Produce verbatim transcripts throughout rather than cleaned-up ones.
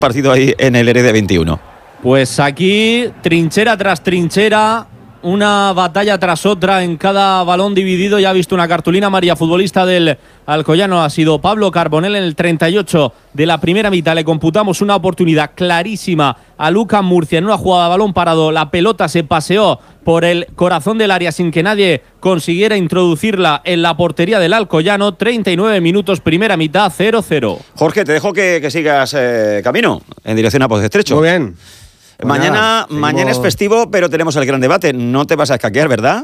partido ahí en el Heredia veintiuno. Pues aquí, trinchera tras trinchera, una batalla tras otra en cada balón dividido. Ya ha visto una cartulina amarilla, futbolista del Alcoyano ha sido Pablo Carbonell en el treinta y ocho de la primera mitad. Le computamos una oportunidad clarísima a Lucas Murcia en una jugada de balón parado. La pelota se paseó por el corazón del área sin que nadie consiguiera introducirla en la portería del Alcoyano. treinta y nueve minutos, primera mitad, cero cero. Jorge, te dejo que, que sigas eh, camino en dirección a Pozo Estrecho. Muy bien. Pues mañana, nada, mañana seguimos... es festivo, pero tenemos el gran debate. No te vas a escaquear, ¿verdad?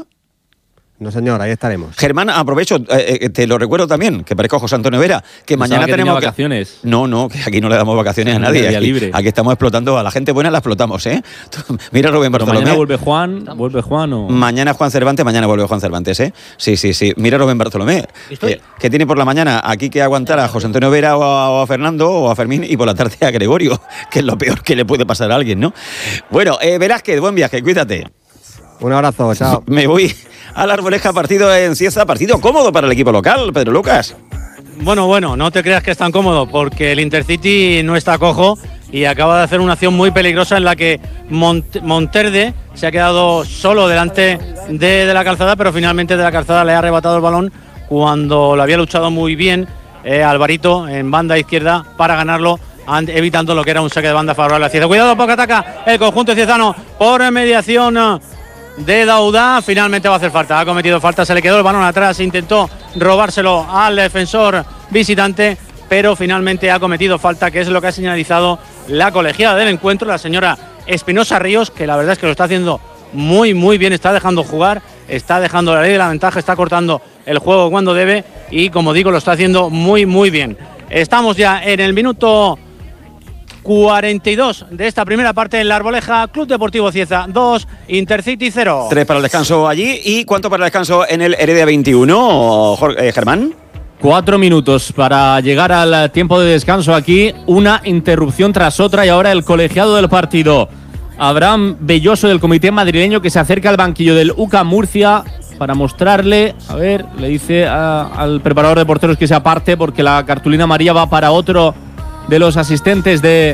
No, señor, ahí estaremos. Germán, aprovecho, eh, eh, te lo recuerdo también, que parezco José Antonio Vera, que Pensaba mañana que tenemos tenía vacaciones. No, no, que aquí no le damos vacaciones a nadie. Día Aquí, libre. aquí estamos explotando a la gente buena, la explotamos, ¿eh? Mira Rubén Pero Bartolomé. mañana vuelve Juan, vuelve Juan o... Mañana Juan Cervantes, mañana vuelve Juan Cervantes, ¿eh? Sí, sí, sí. Mira Rubén Bartolomé, que, que tiene por la mañana aquí que aguantar a José Antonio Vera o a, o a Fernando o a Fermín y por la tarde a Gregorio, que es lo peor que le puede pasar a alguien, ¿no? Bueno, eh, Velázquez, buen viaje, cuídate. Un abrazo, chao. Me voy a la Arboleja, partido en Cieza, partido cómodo para el equipo local, Pedro Lucas. Bueno, bueno, no te creas que es tan cómodo, porque el Intercity no está cojo y acaba de hacer una acción muy peligrosa en la que Mont- Monterde se ha quedado solo delante de, de la calzada, pero finalmente de la calzada le ha arrebatado el balón cuando lo había luchado muy bien eh, Alvarito en banda izquierda para ganarlo, evitando lo que era un saque de banda favorable a Cieza. Cuidado porque ataca el conjunto ciezano por mediación de Daudá. Finalmente va a hacer falta, ha cometido falta, se le quedó el balón atrás, intentó robárselo al defensor visitante, pero finalmente ha cometido falta, que es lo que ha señalizado la colegiada del encuentro, la señora Espinosa Ríos, que la verdad es que lo está haciendo muy muy bien, está dejando jugar, está dejando la ley de la ventaja, está cortando el juego cuando debe y, como digo, lo está haciendo muy muy bien. Estamos ya en el minuto cuarenta y dos de esta primera parte en la Arboleja. Club Deportivo Cieza dos, Intercity cero. Tres para el descanso allí. ¿Y cuánto para el descanso en el Heredia veintiuno, Jorge, eh, Germán? Cuatro minutos para llegar al tiempo de descanso aquí. Una interrupción tras otra y ahora el colegiado del partido, Abraham Belloso, del comité madrileño, que se acerca al banquillo del U C A M Murcia para mostrarle, a ver, le dice a, al preparador de porteros que se aparte porque la cartulina amarilla va para otro de los asistentes de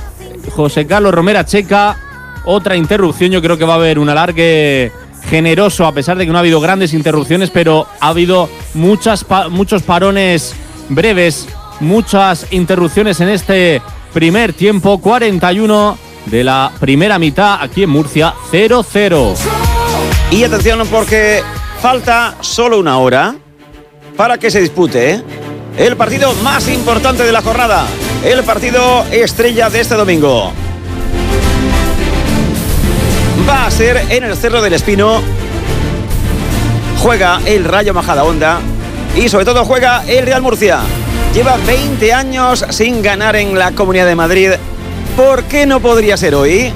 José Carlos Romera Checa. Otra interrupción, yo creo que va a haber un alargue generoso, a pesar de que no ha habido grandes interrupciones, pero ha habido muchas pa- muchos parones breves, muchas interrupciones en este primer tiempo. Cuarenta y uno de la primera mitad aquí en Murcia, cero cero. Y atención, porque falta solo una hora para que se dispute, ¿eh?, el partido más importante de la jornada, el partido estrella de este domingo. Va a ser en el Cerro del Espino. Juega el Rayo Majadahonda y sobre todo juega el Real Murcia. Lleva veinte años sin ganar en la Comunidad de Madrid. ¿Por qué no podría ser hoy?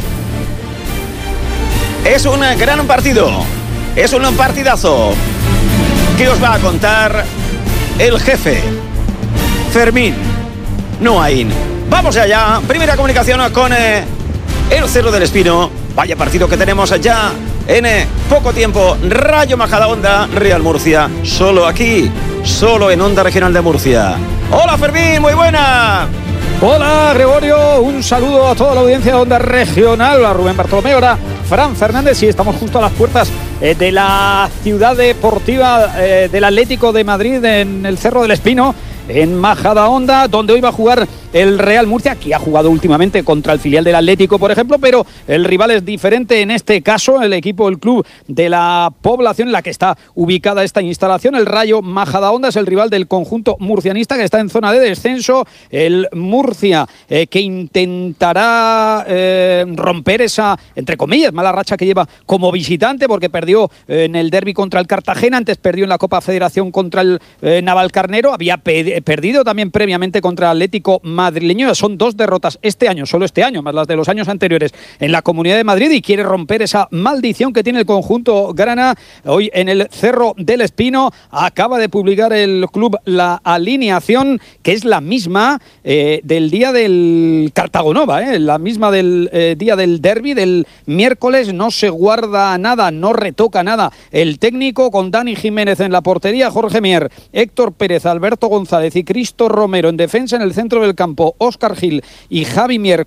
Es un gran partido, es un partidazo que os va a contar el jefe Fermín Nuain. Vamos allá, primera comunicación con eh, el Cerro del Espino. Vaya partido que tenemos ya en eh, poco tiempo. Rayo Majadahonda, Real Murcia, solo aquí, solo en Onda Regional de Murcia. Hola Fermín, muy buena. Hola Gregorio, un saludo a toda la audiencia de Onda Regional, a Rubén Bartolomé, ahora Fran Fernández, y estamos justo a las puertas eh, de la ciudad deportiva eh, del Atlético de Madrid, en el Cerro del Espino, en Majadahonda, donde hoy va a jugar el Real Murcia, que ha jugado últimamente contra el filial del Atlético, por ejemplo, pero el rival es diferente en este caso, el equipo, el club de la población en la que está ubicada esta instalación. El Rayo Majadahonda es el rival del conjunto murcianista, que está en zona de descenso. El Murcia, eh, que intentará eh, romper esa, entre comillas, mala racha que lleva como visitante, porque perdió eh, en el derbi contra el Cartagena, antes perdió en la Copa Federación contra el eh, Navalcarnero, había pe- perdido también previamente contra el Atlético madrileño. Son dos derrotas este año, solo este año, más las de los años anteriores en la Comunidad de Madrid, y quiere romper esa maldición que tiene el conjunto grana. Hoy en el Cerro del Espino acaba de publicar el club la alineación, que es la misma eh, del día del Cartagonova, eh, la misma del eh, día del derbi, del miércoles. No se guarda nada, no retoca nada el técnico, con Dani Jiménez en la portería, Jorge Mier, Héctor Pérez, Alberto González y Cristo Romero en defensa. En el centro del campo, campo Óscar Gil y Javi Mier